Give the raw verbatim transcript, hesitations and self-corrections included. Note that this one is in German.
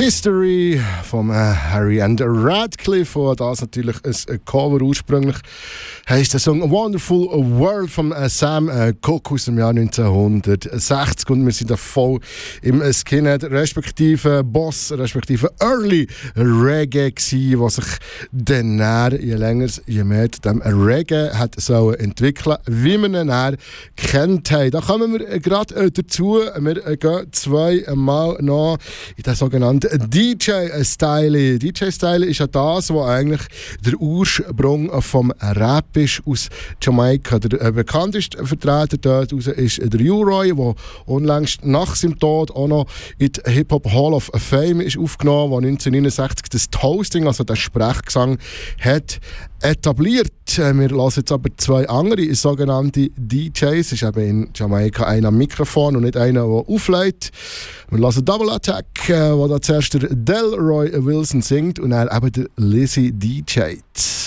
History von äh, Harry and Radcliffe. Und das natürlich ein Cover ursprünglich. Heisst der Song A Wonderful World von äh, Sam äh, Cooke aus dem Jahr neunzehnhundertsechzig. Und wir sind da voll im Skinhead, respektive Boss, respektive Early Reggae gsi, was sich dann näher, je länger, je mehr dem Reggae hat so entwickeln, wie wir ihn näher kennt haben. Da kommen wir gerade äh, dazu. Wir gehen zweimal noch in den sogenannten D J-Style. D J-Style ist ja das, was eigentlich der Ursprung vom Rap ist aus Jamaika. Der äh, bekannteste Vertreter dort raus ist der U-Roy, der unlängst nach seinem Tod auch noch in die Hip-Hop Hall of Fame ist aufgenommen, der neunzehnhundertneunundsechzig das Toasting, also den Sprechgesang, hat etabliert. Wir hören jetzt aber zwei andere sogenannte D Js. Es ist eben in Jamaika einer am Mikrofon und nicht einer, der auflegt. Wir hören Double Attack, wo da zuerst der Delroy Wilson singt und dann eben der Lizzie D J.